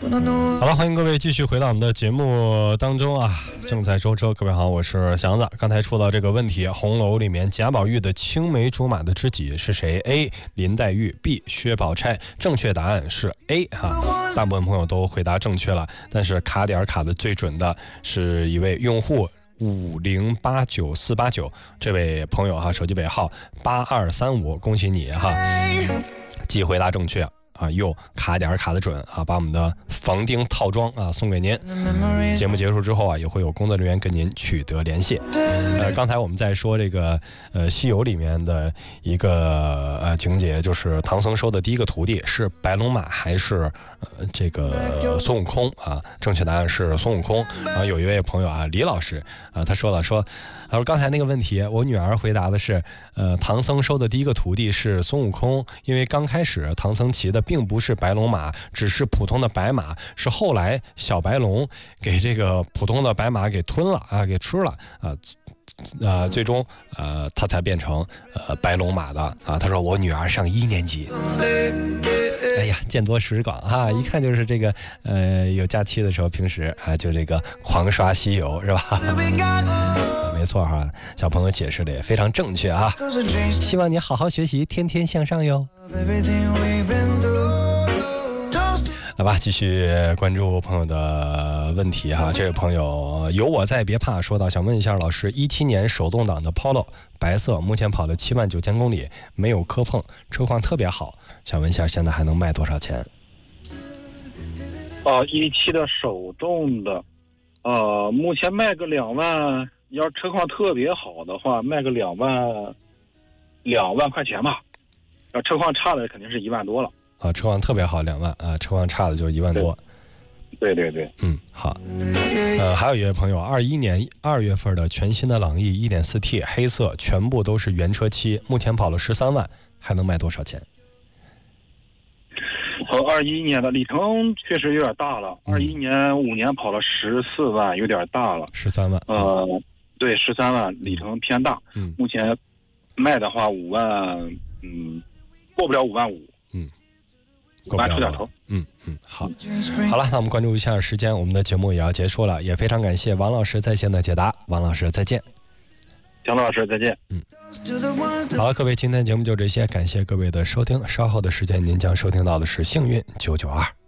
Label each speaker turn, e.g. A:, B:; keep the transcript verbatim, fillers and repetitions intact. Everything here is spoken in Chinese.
A: 好了，欢迎各位继续回到我们的节目当中啊！正在舟车，各位好，我是祥子。刚才说到这个问题，红楼里面贾宝玉的青梅竹马的知己是谁 ？A. 林黛玉 ，B. 薛宝钗。正确答案是 A 哈，大部分朋友都回答正确了，但是卡点卡的最准的是一位用户。五零八九四八九这位朋友哈，手机尾号八二三五，恭喜你哈，既回答正确啊，又卡点卡的准啊，把我们的防钉套装啊送给您。节目结束之后啊，也会有工作人员跟您取得联系。呃，刚才我们在说这个呃《西游》里面的一个呃情节，就是唐僧收的第一个徒弟是白龙马还是呃这个孙悟空啊？正确答案是孙悟空。然后有一位朋友啊，李老师啊，他说了说。他说：“刚才那个问题，我女儿回答的是，呃，唐僧收的第一个徒弟是孙悟空，因为刚开始唐僧骑的并不是白龙马，只是普通的白马，是后来小白龙给这个普通的白马给吞了啊，给吃了啊。”呃，最终呃，他才变成呃白龙马的啊。他说我女儿上一年级，哎呀，见多识广哈，一看就是这个呃有假期的时候，平时啊就这个狂刷西游是吧？没错哈，小朋友解释的也非常正确啊。希望你好好学习，天天向上哟。来吧，继续关注朋友的问题哈。这位朋友有我在别怕说到，想问一下老师，一七年手动挡的 Polo 白色，目前跑了七万九千公里，没有磕碰，车况特别好，想问一下现在还能卖多少钱？
B: 哦、呃，一七的手动的，呃，目前卖个两万，要是车况特别好的话，卖个两万，两万块钱吧。要车况差的肯定是一万多了。
A: 啊，车况特别好，两万啊，车况差的就是一万多。
B: 对对对，
A: 嗯，好。呃，还有一位朋友，二一年二月份的全新的朗逸 一点四 T 黑色，全部都是原车漆，目前跑了十三万，还能卖多少钱？
B: 和二一年的里程确实有点大了，二一、嗯、年五年跑了十四万，有点大了。
A: 十三万。
B: 呃，对，十三万，里程偏大。
A: 嗯，
B: 目前卖的话五万，嗯，过不了五万五。嗯。五万出点头，
A: 嗯嗯，好，好了，那我们关注一下时间，我们的节目也要结束了，也非常感谢王老师在线的解答，王老师再见，
B: 姜老师再见，
A: 嗯，好了，各位，今天节目就这些，感谢各位的收听，稍后的时间您将收听到的是幸运九九二。